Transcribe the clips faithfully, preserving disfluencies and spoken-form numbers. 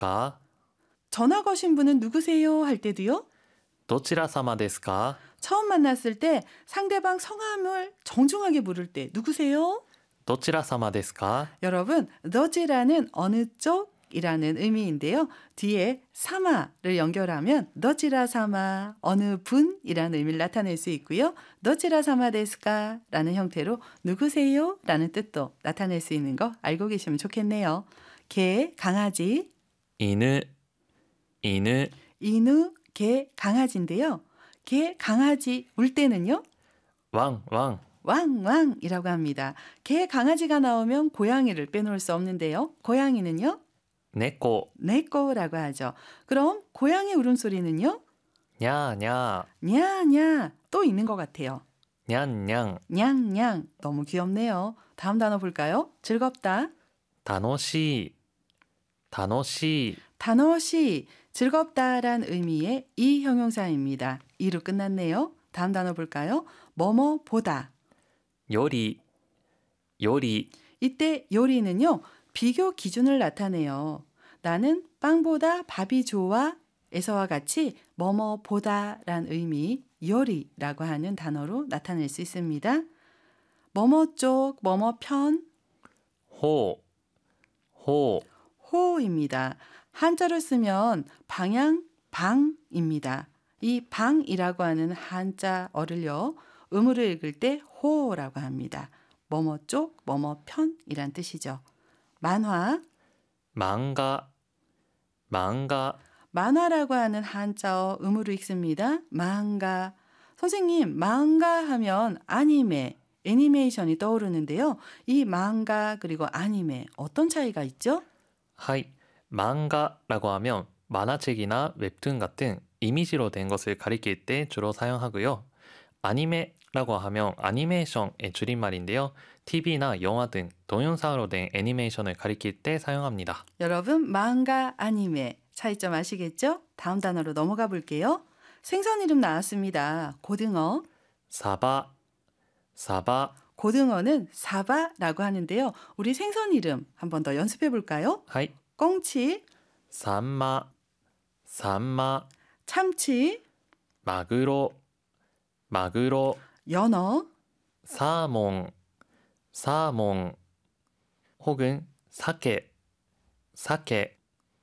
か 전화 거신 분은 누구세요? 할 때도요. どちら様ですか 처음 만났을 때 상대방 성함을 정중하게 부를 때 누구세요? どちら様ですか 여러분, 너지라는 어느 쪽이라는 의미인데요. 뒤에 사마를 연결하면 너지라 사마, 어느 분이라는 의미를 나타낼 수 있고요. 너지라 사마 데스까? 라는 형태로 누구세요? 라는 뜻도 나타낼 수 있는 거 알고 계시면 좋겠네요. 개, 강아지, 犬、犬、 이누, 개, 강아지인데요. 개, 강아지 울 때는요. ワン、ワン、 왕왕이라고 합니다. 개, 강아지가 나오면 고양이를 빼놓을 수 없는데요. 고양이는요? 猫、 내꼬라고 하죠. 그럼 고양이 울음소리는요? にゃーにゃ 냐냐 또 있는 것 같아요. ー、にゃんにゃん、 냥냥 너무 귀엽네요. 다음 단어 볼까요? 즐겁다. 楽しい、楽しい、 단어시 즐겁다란 의미의 이 형용사입니다. 이로 끝났네요. 다음 단어 볼까요? 뭐뭐 보다. より、より、 이때 요리는요. 비교 기준을 나타내요. 나는 빵보다 밥이 좋아 에서와 같이 뭐뭐 보다란 의미 요리라고 하는 단어로 나타낼 수 있습니다. 뭐뭐 쪽, 뭐뭐 편, ほう、ほう、 호입니다. 한자로 쓰면 방향, 방입니다. 이 방이라고 하는 한자어를요. 음으로 읽을 때 호라고 합니다. 뭐뭐 쪽, 뭐뭐 편이란 뜻이죠. 만화, 漫画、漫画、 만화라고 하는 한자어 음으로 읽습니다. 망가. 선생님, 망가 하면 아니메, 애니메이션이 떠오르는데요. 이 망가 그리고 아니메 어떤 차이가 있죠? はい、漫画라고 하면 만화책이나 웹툰 같은 이미지로 된 것을 가리킬 때 주로 사용하고요. 아니메라고 하면 애니메이션의 줄임말인데요. 티비나 영화 등 동영상으로 된 애니메이션을 가리킬 때 사용합니다. 여러분, 망가, 아니메 차이점 아시겠죠? 다음 단어로 넘어가 볼게요. 생선 이름 나왔습니다. 고등어. サバ、サバ、 고등어는 사바라고 하는데요. 우리 생선 이름 한 번 더 연습해 볼까요? はい、 꽁치, サンマ、サンマ、 참치, マグロ、マグロ、 연어, サーモン、サーモン、혹은 사케, 사케,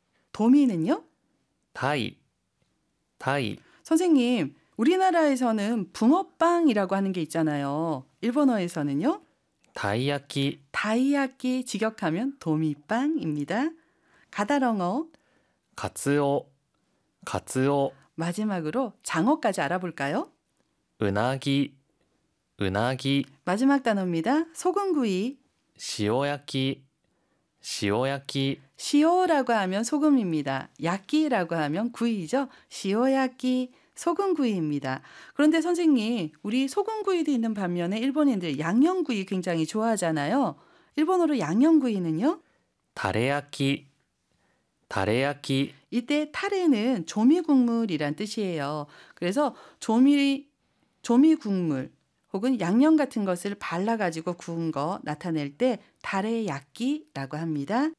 도미는요? タイ、タイ、 선생님, 우리나라에서는 붕어빵이라고 하는 게 있잖아요. 일본어에서는요? たい焼き、 다이야끼 직역하면 도미빵입니다. 가다렁어, カツオ、カツオ、 마지막으로 장어까지 알아볼까요? うなぎ、うなぎ、 마지막 단어입니다. 소금구이. 塩焼き、塩焼き、 시오라고 하면 소금입니다. 야끼라고 하면 구이죠. 시오야끼, 소금구이입니다. 그런데 선생님, 우리 소금구이도 있는 반면에 일본인들 양념구이 굉장히 좋아하잖아요. 일본어로 양념구이는요? タレ焼き、タレ焼き、 이때 타레는 조미국물이란 뜻이에요. 그래서 조미, 조미국물 혹은 양념 같은 것을 발라가지고 구운 거 나타낼 때 타레야끼라고 합니다.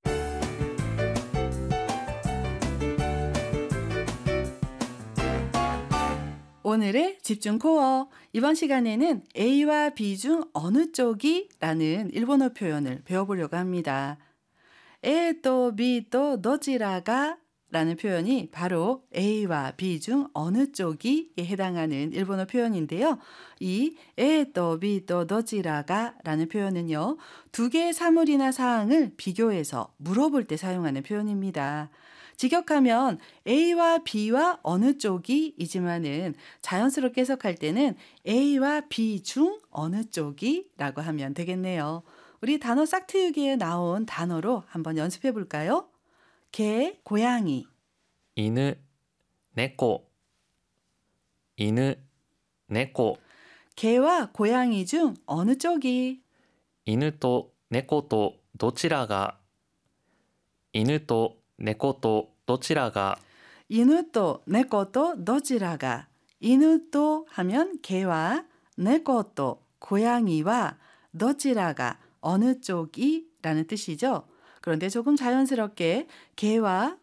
오늘의 집중 코어. 이번 시간에는 A와 B 중 어느 쪽이? 라는 일본어 표현을 배워보려고 합니다. A 또 B 또 도지라가 라는 표현이 바로 A와 B 중 어느 쪽이에 해당하는 일본어 표현인데요. 이 A 또 B 또 도지라가 라는 표현은요. 두 개의 사물이나 사항을 비교해서 물어볼 때 사용하는 표현입니다. 직역하면 A와 B와 어느 쪽이 이지만은 자연스럽게 해석할 때는 A와 B 중 어느 쪽이 라고 하면 되겠네요. 우리 단어 싹트유기에 나온 단어로 한번 연습해 볼까요? 개, 고양이. 犬、猫、犬、猫、 개와 고양이 중 어느 쪽이? 犬と猫とどちらが、犬と猫とどちらが、 이누또, 네코또, 도지라가. 이누또 하면 개와, 네코또, 고양이와, 도지라가 어느 쪽이? 라는 뜻이죠. 그런데 조금 자연스럽게 개와